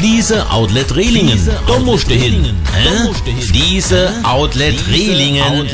Fliese Outlet Rehlingen. Da musst du hin. Fliese Outlet Rehlingen.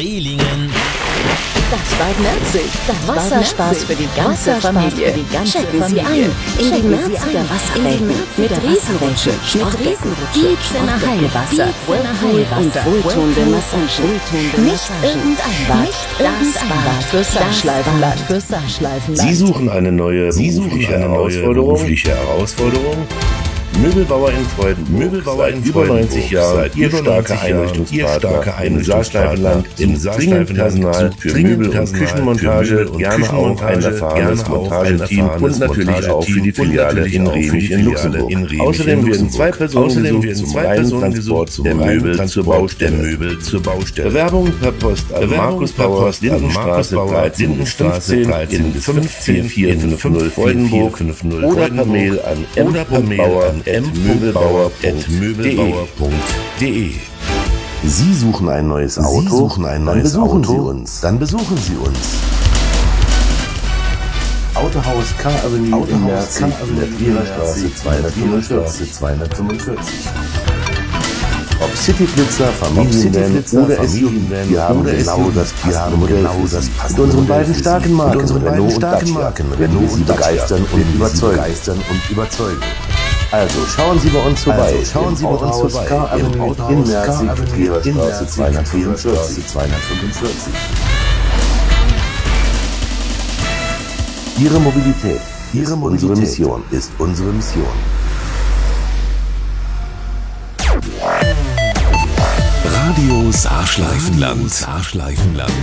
Das war Merzig. Wasserspaß für die ganze Familie. Checken Sie ein in die Merziger Wasserwelten mit Riesenrutsche, Gießener Heilwasser, Whirlpool und wohltuende Massagen. Nicht irgendein Bad, das Bad für Saarschleifenland. Sie suchen eine neue berufliche Herausforderung? Möbelbauer in Freudenburg, seit über 90 Jahren Ihr starker Einrichtungspartner im Saarschleifenland, im dringend Personal für Möbel- und Küchenmontage, gerne auch ein erfahrenes Montageteam und natürlich auch für die Filiale in Rehwig in Luxemburg. Außerdem werden zwei Personen gesucht zum reinen Transport der Möbel zur Baustelle. Bewerbung per Post an Markus Bauer, Lindenstraße 13 in 15450 Freudenburg oder per Mail an m.bauer@möbelbauer.de. Sie suchen ein neues Auto? Dann besuchen Sie uns. Autohaus K Avenue in Merzig in der Trierer Straße 245. Ob Cityflitzer, Familienvan oder SUV, wir haben genau das passende Modell. Mit unseren beiden starken Marken, Renault und Dacia, werden wir Sie begeistern und überzeugen. Also schauen Sie bei uns vorbei. Im Autohaus K Avenue in Merzig, Trierer Straße 245. Ihre Mobilität ist unsere Mission. Radio Saarschleifenland.